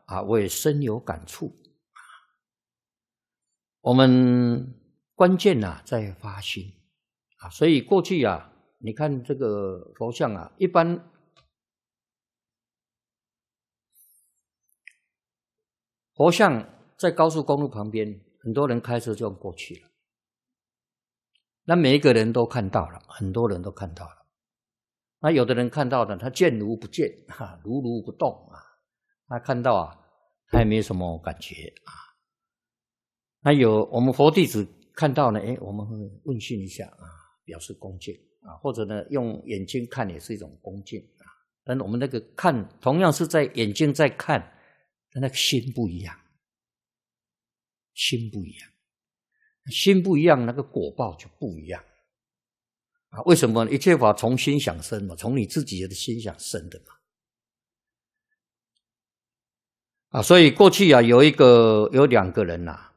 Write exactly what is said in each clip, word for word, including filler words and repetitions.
啊，我也深有感触。我们关键啊在发心啊，所以过去啊，你看这个佛像啊，一般佛像在高速公路旁边，很多人开车就过去了，那每一个人都看到了，很多人都看到了。那有的人看到的，他见如不见，哈，如如不动啊。他看到啊，他也没什么感觉啊。那有我们佛弟子看到呢，哎，我们会问讯一下啊，表示恭敬啊，或者呢，用眼睛看也是一种恭敬啊。但我们那个看，同样是在眼睛在看，但那个心不一样，心不一样，心不一样，那个果报就不一样。啊，为什么一切法从心想生嘛？从你自己的心想生的嘛。啊，所以过去啊，有一个有两个人呐、啊，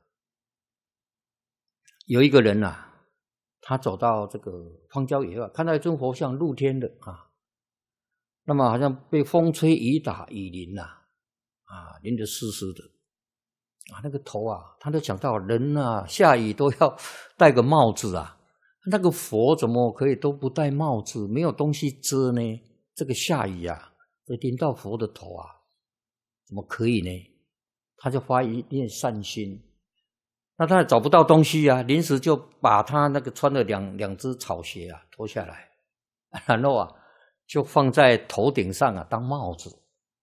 有一个人呐、啊，他走到这个荒郊野外，看到一尊佛像，露天的啊，那么好像被风吹雨打雨淋呐、啊，啊，淋得湿湿的，啊，那个头啊，他就想到人啊，下雨都要戴个帽子啊。那个佛怎么可以都不戴帽子，没有东西遮呢？这个下雨啊，会淋到佛的头啊，怎么可以呢？他就发一念善心，那他也找不到东西啊，临时就把他那个穿的两两只草鞋啊脱下来，然后啊就放在头顶上啊当帽子，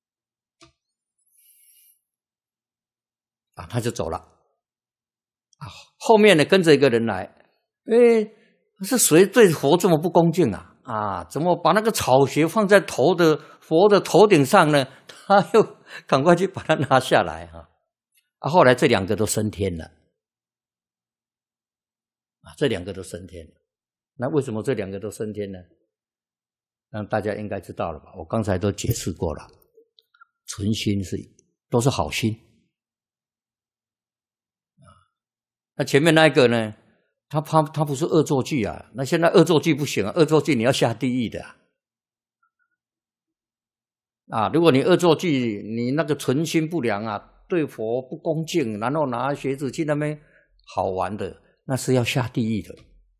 啊他就走了，啊后面呢跟着一个人来，哎。是谁对佛这么不恭敬啊？啊，怎么把那个草鞋放在头的佛的头顶上呢？他又赶快去把它拿下来啊！啊，后来这两个都升天了，啊，这两个都升天了。那为什么这两个都升天呢？那大家应该知道了吧？我刚才都解释过了，纯心是都是好心啊。那前面那一个呢？他他他不是恶作剧啊，那现在恶作剧不行啊，恶作剧你要下地狱的啊！啊如果你恶作剧，你那个存心不良啊，对佛不恭敬，然后拿鞋子去那边好玩的，那是要下地狱的。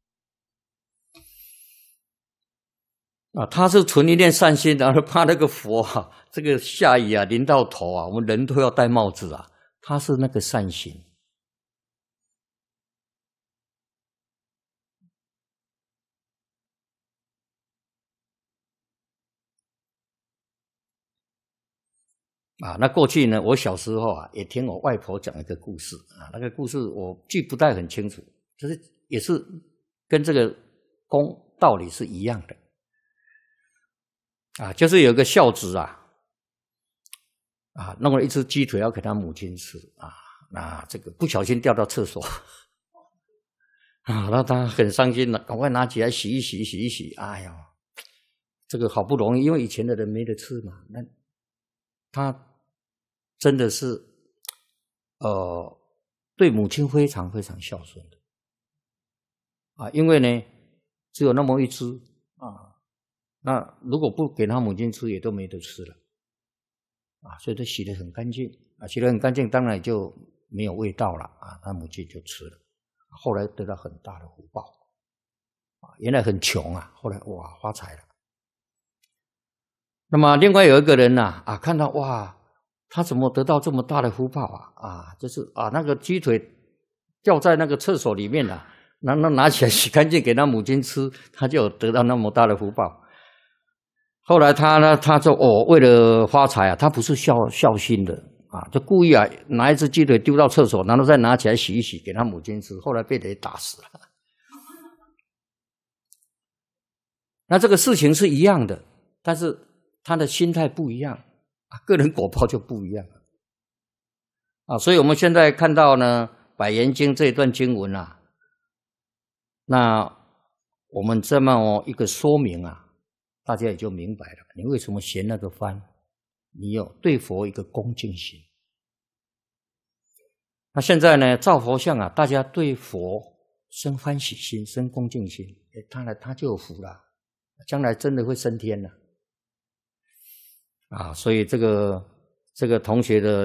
啊，他是存一念善心，然后怕那个佛啊，这个下雨啊淋到头啊，我们人都要戴帽子啊，他是那个善心。啊，那过去呢，我小时候啊，也听我外婆讲一个故事啊，那个故事我记不太很清楚，就是也是跟这个公道理是一样的啊，就是有个孝子啊，啊，弄了一只鸡腿要给他母亲吃啊，那这个不小心掉到厕所啊，那他很伤心了，赶快拿起来洗一洗，洗一洗，哎呀，这个好不容易，因为以前的人没得吃嘛，那他。真的是，呃，对母亲非常非常孝顺的啊，因为呢，只有那么一只啊，那如果不给他母亲吃，也都没得吃了啊，所以他洗得很干净啊，洗得很干净，当然也就没有味道了啊，他母亲就吃了，后来得到很大的福报啊，原来很穷啊，后来哇发财了。那么另外有一个人呢 啊, 啊，看到哇。他怎么得到这么大的福报啊？啊，就是啊，那个鸡腿掉在那个厕所里面了、啊，那那拿起来洗干净给他母亲吃，他就有得到那么大的福报。后来他呢，他说哦，为了发财啊，他不是孝孝心的啊，就故意啊拿一只鸡腿丢到厕所，然后再拿起来洗一洗给他母亲吃，后来被雷打死了。那这个事情是一样的，但是他的心态不一样。啊，个人果报就不一样了啊，所以我们现在看到呢，《百缘经》这一段经文啊，那我们这么一个说明啊，大家也就明白了，你为什么学那个幡？你有对佛一个恭敬心。那现在呢，造佛像啊，大家对佛生欢喜心、生恭敬心，哎，他呢他就有福了，将来真的会升天了。啊，所以这个这个同学的